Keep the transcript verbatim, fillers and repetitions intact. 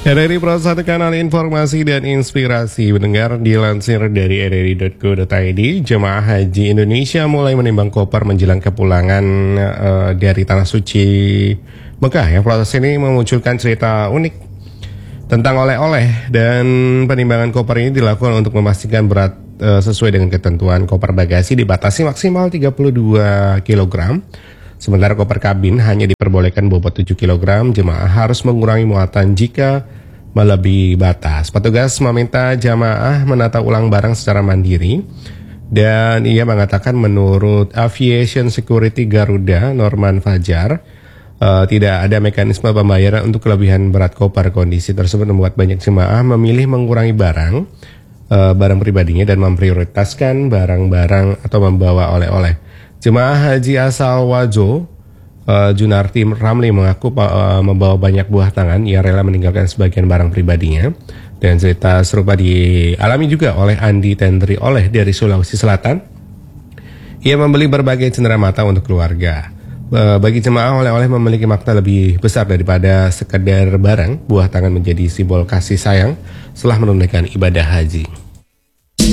R R I Pro satu kanal informasi dan inspirasi. Mendengar dilansir dari r r i dot co dot i d, jemaah haji Indonesia mulai menimbang koper menjelang kepulangan uh, dari Tanah Suci Mekah. Ya, proses ini memunculkan cerita unik tentang oleh-oleh, dan penimbangan koper ini dilakukan untuk memastikan berat uh, sesuai dengan ketentuan. Koper bagasi dibatasi maksimal tiga puluh dua kilogram. Sementara koper kabin hanya diperbolehkan bobot tujuh kilogram, jemaah harus mengurangi muatan jika melebihi batas. Petugas meminta jemaah menata ulang barang secara mandiri, dan ia mengatakan menurut Aviation Security Garuda Norman Fajar, uh, tidak ada mekanisme pembayaran untuk kelebihan berat koper. Kondisi tersebut membuat banyak jemaah memilih mengurangi barang, uh, barang pribadinya dan memprioritaskan barang-barang atau membawa oleh-oleh. Jemaah haji asal Wajo, uh, Junarti Ramli, mengaku uh, membawa banyak buah tangan. Ia rela meninggalkan sebagian barang pribadinya. Dan cerita serupa dialami juga oleh Andi Tendri Oleh dari Sulawesi Selatan. Ia membeli berbagai cenderamata untuk keluarga. Uh, bagi jemaah, oleh-oleh memiliki makna lebih besar daripada sekedar barang. Buah tangan menjadi simbol kasih sayang setelah menunaikan ibadah haji.